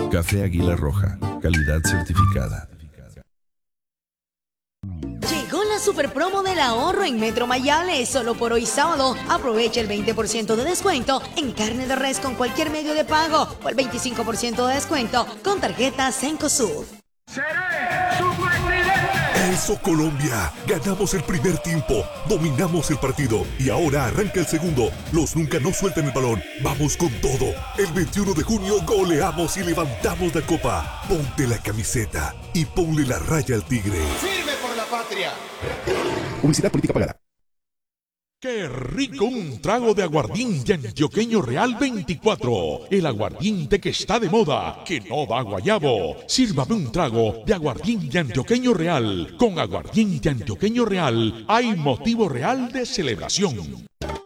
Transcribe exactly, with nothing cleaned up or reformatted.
Café Águila Roja, calidad certificada. Llegó la super promo del ahorro en Metro Mayales. Solo por hoy sábado, aprovecha el veinte por ciento de descuento en carne de res con cualquier medio de pago o el veinticinco por ciento de descuento con tarjeta Cencosud. ¡Seré su presidente! ¡Eso, Colombia! Ganamos el primer tiempo, dominamos el partido y ahora arranca el segundo. Los nunca no sueltan el balón. Vamos con todo. El veintiuno de junio goleamos y levantamos la copa. Ponte la camiseta y ponle la raya al tigre. ¡Firme por la patria! Publicidad política pagada. ¡Qué rico un trago de aguardiente antioqueño Real veinticuatro! El aguardiente que está de moda, que no da guayabo. Sírvame un trago de aguardiente antioqueño Real. Con aguardiente antioqueño Real hay motivo real de celebración.